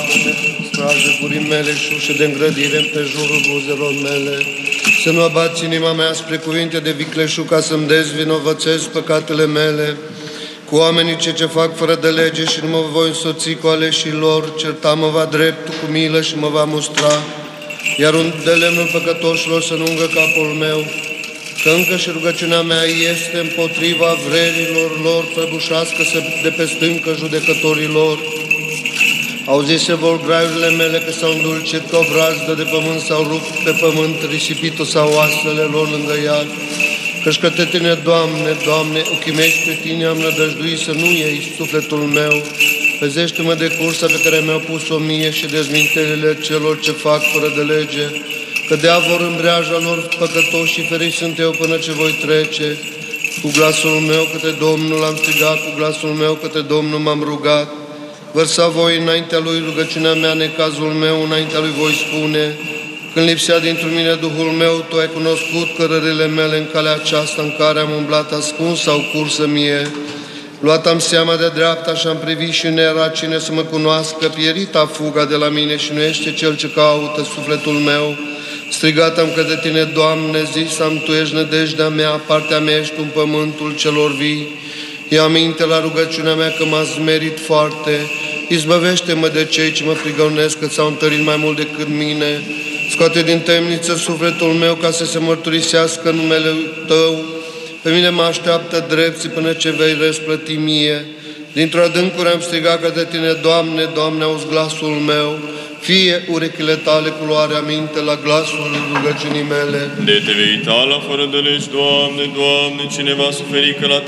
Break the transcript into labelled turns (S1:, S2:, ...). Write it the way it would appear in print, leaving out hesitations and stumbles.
S1: Apără-ne, strajă gurii mele și ușă de îngrădire împrejurul buzelor mele. Să nu abați inima mea spre cuvinte de vicleșug, ca să-mi dezvinovățesc păcatele mele. Cu oamenii ce fac fără de lege și nu mă voi însoți cu aleșii lor, certa mă va dreptul cu milă și mă va mustra, iar de lemnul păcătoșilor să nu ungă capul meu, că încă și rugăciunea mea este împotriva vrerilor lor, prăbușească-se de pe stâncă judecătorilor. Auzise vor graiurile mele că s-au îndulcit ca o brazdă de pământ, s-au rupt pe pământ, risipit-o sau oasele lor lângă ea. Căci către Tine, Doamne, Doamne, ochii mei pe Tine am nădăjduit, să nu iei sufletul meu. Păzește-mă de cursa pe care mi-au pus-o mie și de zmintelile celor ce fac fără de lege, că dea vor în breaja lor păcătoși și ferit sunt eu până ce voi trece. Cu glasul meu către Domnul am strigat, cu glasul meu către Domnul m-am rugat. Vărsa voi înaintea Lui rugăciunea mea, necazul meu înaintea Lui voi spune. Când lipsea dintr-un mine Duhul meu, Tu ai cunoscut cărările mele în calea aceasta în care am umblat ascuns sau cursă mie. Luat am seama de dreapta și am privit și nu era cine să mă cunoască, pierita fuga de la mine și nu este cel ce caută sufletul meu. Strigat am către Tine, Doamne, zis am, Tu ești nădejdea mea, partea mea ești în pământul celor vii. Ia aminte la rugăciunea mea că m-a zmerit foarte. Izbăvește-mă de cei ce mă prigonesc, că s-au întărit mai mult decât mine. Scoate din temniță sufletul meu ca să se mărturisească numele Tău. Pe mine mă așteaptă drepții până ce vei răsplăti mie. Dintr-o adâncuri am strigat către Tine, Doamne, Doamne, auzi glasul meu. Fie urechile Tale cu luare aminte la glasul rugăciunii mele.
S2: De Te vei uita la fără de legi, Doamne, Doamne, cine va suferi că la